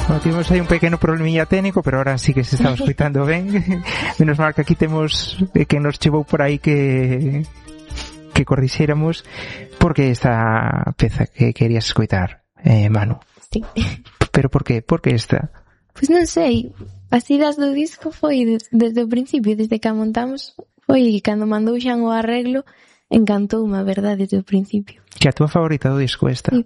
Bueno, tivemos aí un pequeno problemilla técnico, pero ahora sí que se estaba escoitando ben. Menos mal que aquí temos que nos chevou por aí que corrixéramos, porque esta peza que querías escoitar, Manu. Sí. Pero por qué? Por que esta? Pois non sei, as idas do disco foi desde o principio, desde que a montamos, foi cando mandou Xan o arreglo, encantoume, a verdade, desde o principio. Que a túa favorita do disco esta? Sí.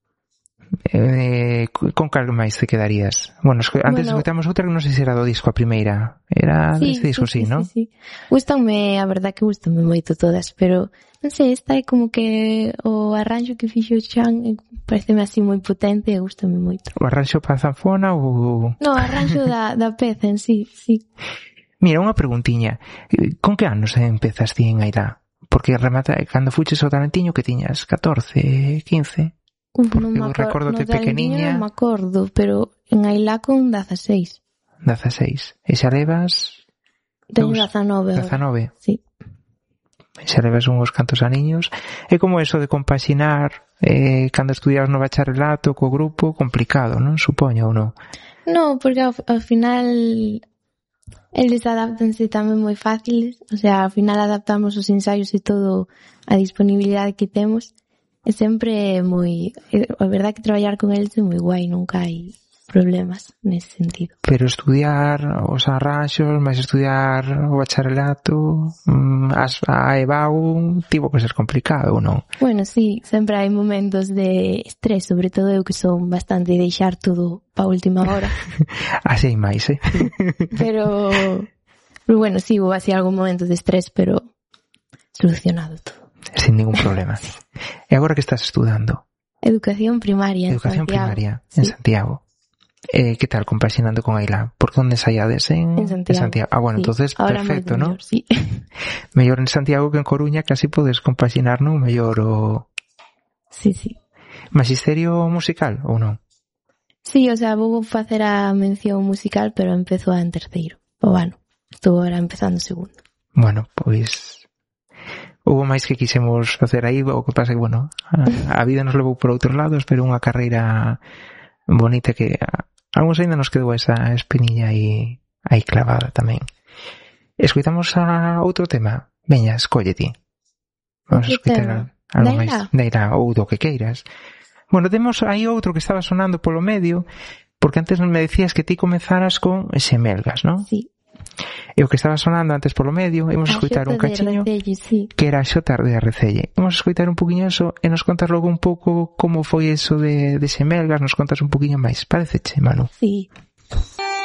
Con cal máis te quedarías? Bueno, antes escoitamos outra que non sei se era do disco a primeira. Era deste disco, sí, non? Sí. Gústanme, a verdade que gústanme moito todas, pero non sei, esta é como que o arranxo que fixo Xan pareceme así moi potente e gústame moito. O arranxo para a zanfona ou... No, o arranxo da peza en sí. Mira, unha preguntiña. Con que anos empezas ti en Ailá? Porque cando fuches ao Talentiño que tiñas 14, 15... Non me acordo, non me acordo, pero en Ailá con 16. 16. E xa levas... Teño 19 ahora. 19? Sí. E xa levas uns cantos aniños. É como eso de compaxinar cando estudiabas no bacharelato co grupo, complicado, non? Supoño ou non? No, porque ao final eles adaptanse tamén moi fáciles, o sea, ao final adaptamos os ensaios e todo a disponibilidade que temos. É sempre moi... A verdade que traballar con eles é moi guai, nunca hai problemas nesse sentido. Pero estudiar os arranxos, máis estudiar o bacharelato, a EBAU, tivo que ser complicado, ou non? Bueno, sí, sempre hai momentos de estrés, sobre todo eu que son bastante de deixar todo pa última hora. Así hai máis, Sí. Pero bueno, sí, hubo así algún momento de estrés, pero solucionado todo. Sin ningún problema. E agora que estás estudando? Educación primaria en Educación Santiago. Primaria en Santiago. Que tal compaxinando con Ailá? Por onde saíades? En Santiago. Ah, bueno, sí. Entonces ahora perfecto, ¿no? Sí. Mellor en Santiago que en Coruña, casi podes compaxinar, non? Mellor o... Sí. Magisterio musical ou non? Sí, o sea, vou facer a mención musical, pero empezo en terceiro. O ano. Estou agora empezando segundo. Bueno, pois... Houve máis que quixemos facer aí, o que pasa que, bueno, a vida nos levou por outros lados, pero unha carreira bonita que a algúns ainda nos quedou esa espinilla aí clavada tamén. Escoitamos a outro tema? Veña, escolle ti. Vamos a escoitar algo máis Dairá, ou do que queiras. Bueno, temos aí outro que estaba sonando polo medio, porque antes me decías que ti comezaras con Xemelgas, non? Sí. E o que estaba sonando antes polo medio, imos escoitar un cachiño que era Xota de Arrecelle. Imos escoitar un poquinho eso e nos contas logo un pouco como foi eso de Xemelgas, nos contas un poquinho máis. Pareceche, Manu? Sí.